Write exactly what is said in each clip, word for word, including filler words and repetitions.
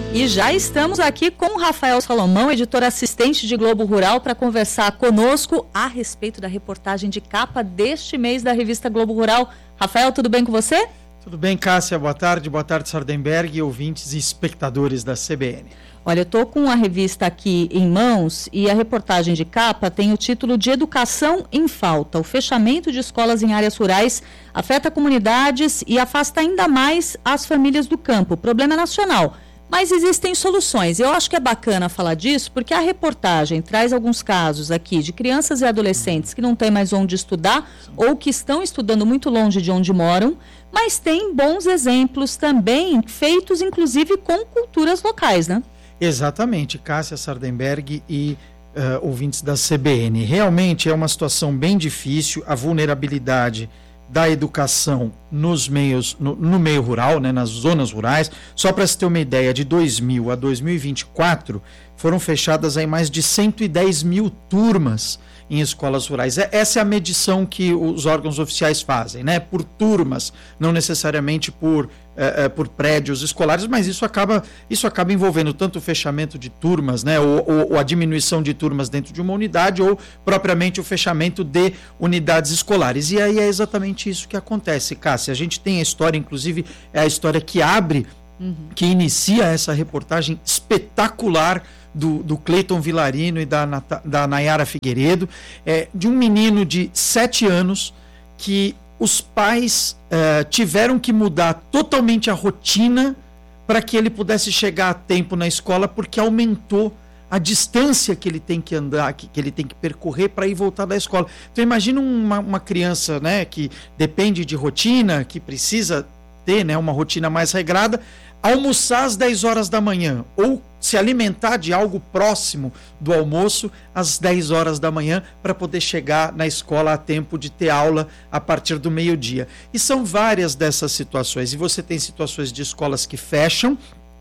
E já estamos aqui com o Rafael Salomão, editor assistente de Globo Rural, para conversar conosco a respeito da reportagem de capa deste mês da revista Globo Rural. Rafael, tudo bem com você? Tudo bem, Cássia. Boa tarde. Boa tarde, Sardenberg, ouvintes e espectadores da C B N. Olha, eu estou com a revista aqui em mãos e a reportagem de capa tem o título de Educação em Falta. O fechamento de escolas em áreas rurais afeta comunidades e afasta ainda mais as famílias do campo. O problema é nacional. Mas existem soluções. Eu acho que é bacana falar disso porque a reportagem traz alguns casos aqui de crianças e adolescentes que não têm mais onde estudar ou que estão estudando muito longe de onde moram, mas tem bons exemplos também feitos inclusive com culturas locais, né? Exatamente, Cássia, Sardenberg e uh, ouvintes da C B N. Realmente é uma situação bem difícil, a vulnerabilidade da educação nos meios, no, no meio rural, né, nas zonas rurais. Só para se ter uma ideia, de dois mil a dois mil e vinte e quatro foram fechadas aí mais de cento e dez mil turmas em escolas rurais. Essa é a medição que os órgãos oficiais fazem, né? Por turmas, não necessariamente por, eh, por prédios escolares, mas isso acaba, isso acaba envolvendo tanto o fechamento de turmas, né? Ou, ou, ou a diminuição de turmas dentro de uma unidade, ou propriamente o fechamento de unidades escolares. E aí é exatamente isso que acontece, Cássia. A gente tem a história, inclusive, é a história que abre, uhum. que inicia essa reportagem espetacular do, do Cleiton Vilarino e da, da Nayara Figueiredo, é, de um menino de sete anos que os pais é, tiveram que mudar totalmente a rotina para que ele pudesse chegar a tempo na escola, porque aumentou a distância que ele tem que andar, que, que ele tem que percorrer para ir voltar da escola. Então imagina uma, uma criança, né, que depende de rotina, que precisa ter, né, uma rotina mais regrada, almoçar às dez horas da manhã ou se alimentar de algo próximo do almoço às dez horas da manhã para poder chegar na escola a tempo de ter aula a partir do meio-dia. E são várias dessas situações. E você tem situações de escolas que fecham,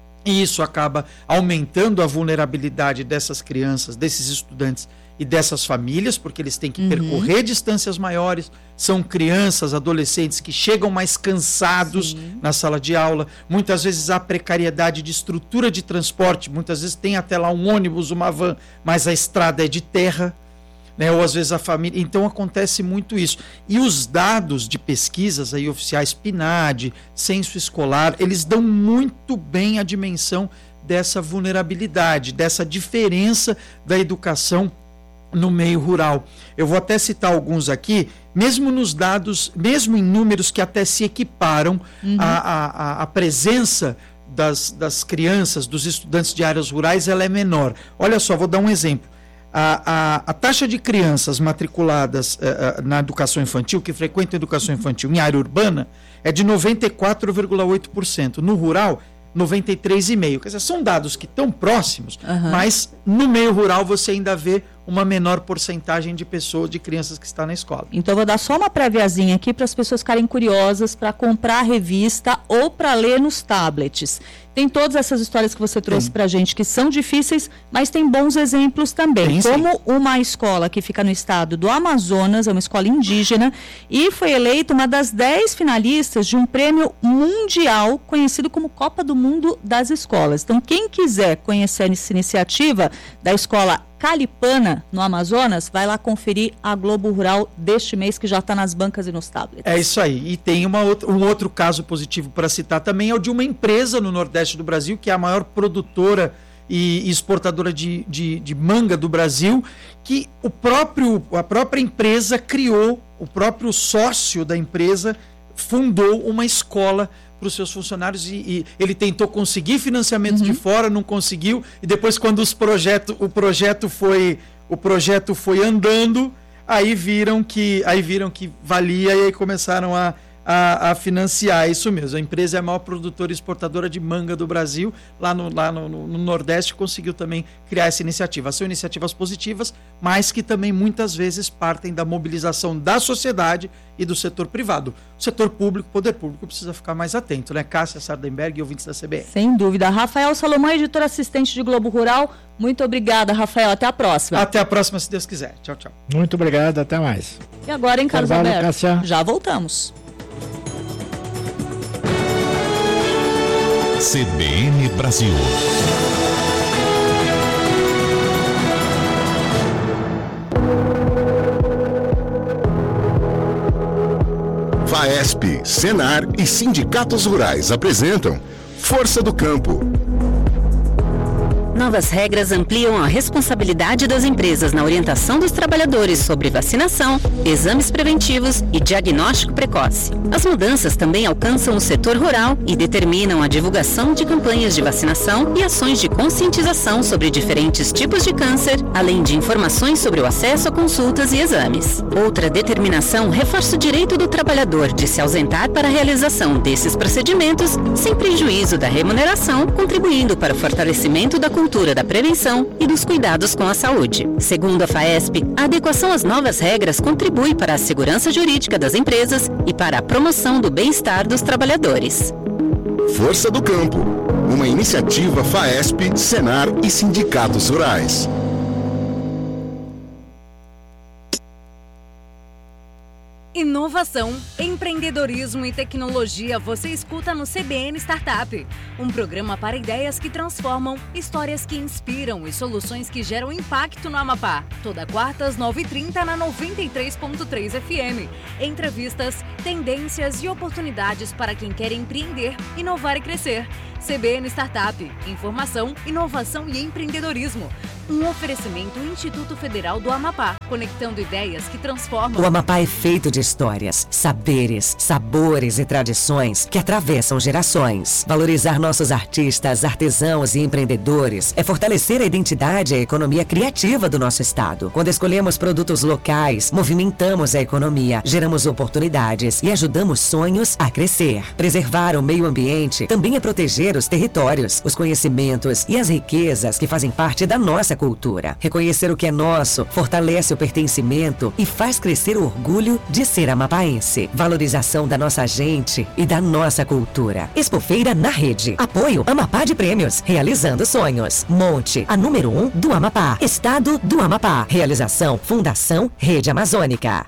e isso acaba aumentando a vulnerabilidade dessas crianças, desses estudantes e dessas famílias, porque eles têm que uhum. percorrer distâncias maiores, são crianças, adolescentes que chegam mais cansados Sim. na sala de aula, muitas vezes há precariedade de estrutura de transporte, muitas vezes tem até lá um ônibus, uma van, mas a estrada é de terra, né? Ou às vezes a família, então acontece muito isso. E os dados de pesquisas aí oficiais, PNAD, Censo Escolar, eles dão muito bem a dimensão dessa vulnerabilidade, dessa diferença da educação no meio rural. Eu vou até citar alguns aqui, mesmo nos dados, mesmo em números que até se equiparam uhum. à, à, à presença das, das crianças, dos estudantes de áreas rurais, ela é menor. Olha só, vou dar um exemplo. A, a, a taxa de crianças matriculadas uh, uh, na educação infantil, que frequentam a educação infantil em área urbana, é de noventa e quatro vírgula oito por cento. No rural, noventa e três vírgula cinco por cento. Quer dizer, são dados que estão próximos, uhum. mas no meio rural você ainda vê uma menor porcentagem de pessoas, de crianças que estão na escola. Então eu vou dar só uma préviazinha aqui para as pessoas ficarem curiosas para comprar a revista ou para ler nos tablets. Tem todas essas histórias que você trouxe para a gente que são difíceis, mas tem bons exemplos também. Tem, como uma escola que fica no estado do Amazonas, é uma escola indígena, e foi eleita uma das dez finalistas de um prêmio mundial conhecido como Copa do Mundo das Escolas. Então quem quiser conhecer essa iniciativa da escola Calipana, no Amazonas, vai lá conferir a Globo Rural deste mês, que já está nas bancas e nos tablets. É isso aí. E tem uma outra, um outro caso positivo para citar também, é o de uma empresa no Nordeste do Brasil, que é a maior produtora e exportadora de, de, de manga do Brasil, que o próprio, a própria empresa criou, o próprio sócio da empresa fundou uma escola para os seus funcionários e, e ele tentou conseguir financiamento uhum. de fora, não conseguiu, e depois quando os projeto, o projeto foi o projeto foi andando, aí viram que aí viram que valia e aí começaram a A, a financiar, isso mesmo. A empresa é a maior produtora e exportadora de manga do Brasil, lá no, lá no, no Nordeste, conseguiu também criar essa iniciativa. São iniciativas positivas, mas que também muitas vezes partem da mobilização da sociedade e do setor privado. O setor público, o poder público precisa ficar mais atento, né? Cássia, Sardenberg e ouvintes da C B N. Sem dúvida. Rafael Salomão, editor assistente de Globo Rural, muito obrigada, Rafael. Até a próxima. Até a próxima, se Deus quiser. Tchau, tchau. Muito obrigado, até mais. E agora, hein, Carlos Carvalho, Alberto? Cássia. Já voltamos. C B N Brasil. FAESP, Senar e sindicatos rurais apresentam Força do Campo. Novas regras ampliam a responsabilidade das empresas na orientação dos trabalhadores sobre vacinação, exames preventivos e diagnóstico precoce. As mudanças também alcançam o setor rural e determinam a divulgação de campanhas de vacinação e ações de conscientização sobre diferentes tipos de câncer, além de informações sobre o acesso a consultas e exames. Outra determinação reforça o direito do trabalhador de se ausentar para a realização desses procedimentos sem prejuízo da remuneração, contribuindo para o fortalecimento da cultura da prevenção e dos cuidados com a saúde. Segundo a FAESP, a adequação às novas regras contribui para a segurança jurídica das empresas e para a promoção do bem-estar dos trabalhadores. Força do Campo, uma iniciativa FAESP, Senar e sindicatos rurais. Inovação, empreendedorismo e tecnologia você escuta no C B N Startup. Um programa para ideias que transformam, histórias que inspiram e soluções que geram impacto no Amapá. Toda quarta às nove e trinta na noventa e três ponto três F M. Entrevistas, tendências e oportunidades para quem quer empreender, inovar e crescer. C B N Startup, informação, inovação e empreendedorismo. Um oferecimento Instituto Federal do Amapá, conectando ideias que transformam. O Amapá é feito de histórias, saberes, sabores e tradições que atravessam gerações. Valorizar nossos artistas, artesãos e empreendedores é fortalecer a identidade e a economia criativa do nosso estado. Quando escolhemos produtos locais, movimentamos a economia, geramos oportunidades e ajudamos sonhos a crescer. Preservar o meio ambiente também é proteger os territórios, os conhecimentos e as riquezas que fazem parte da nossa cultura. Reconhecer o que é nosso fortalece o pertencimento e faz crescer o orgulho de ser amapaense. Valorização da nossa gente e da nossa cultura. Expofeira na Rede. Apoio Amapá de Prêmios. Realizando sonhos. Monte, a número um do Amapá. Estado do Amapá. Realização Fundação Rede Amazônica.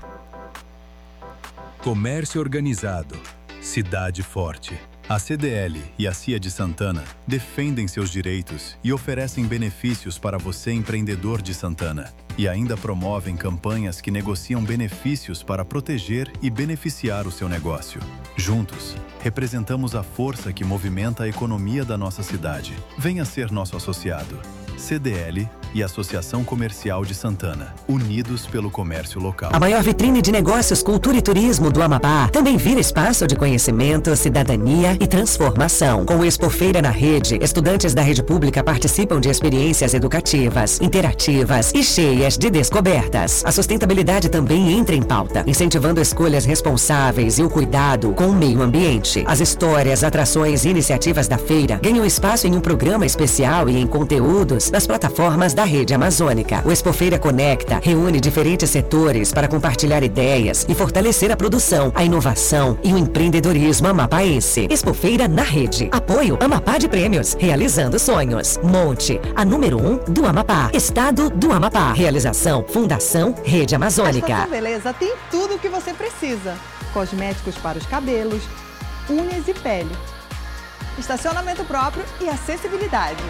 Comércio organizado. Cidade forte. A C D L e a C I A de Santana defendem seus direitos e oferecem benefícios para você, empreendedor de Santana. E ainda promovem campanhas que negociam benefícios para proteger e beneficiar o seu negócio. Juntos, representamos a força que movimenta a economia da nossa cidade. Venha ser nosso associado. C D L e Associação Comercial de Santana, unidos pelo comércio local. A maior vitrine de negócios, cultura e turismo do Amapá também vira espaço de conhecimento, cidadania e transformação. Com o Expofeira na Rede, estudantes da rede pública participam de experiências educativas, interativas e cheias de descobertas. A sustentabilidade também entra em pauta, incentivando escolhas responsáveis e o cuidado com o meio ambiente. As histórias, atrações e iniciativas da feira ganham espaço em um programa especial e em conteúdos nas plataformas da Rede Amazônica. O Expofeira Conecta reúne diferentes setores para compartilhar ideias e fortalecer a produção, a inovação e o empreendedorismo amapaense. Expofeira na Rede. Apoio Amapá de Prêmios. Realizando sonhos. Monte, a número um do Amapá. Estado do Amapá. Realização Fundação Rede Amazônica. A Estação Beleza tem tudo o que você precisa. Cosméticos para os cabelos, unhas e pele. Estacionamento próprio e acessibilidade.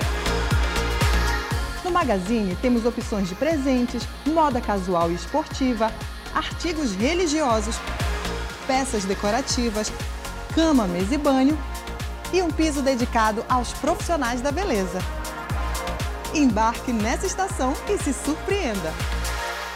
No Magazine temos opções de presentes, moda casual e esportiva, artigos religiosos, peças decorativas, cama, mesa e banho e um piso dedicado aos profissionais da beleza. Embarque nessa estação e se surpreenda!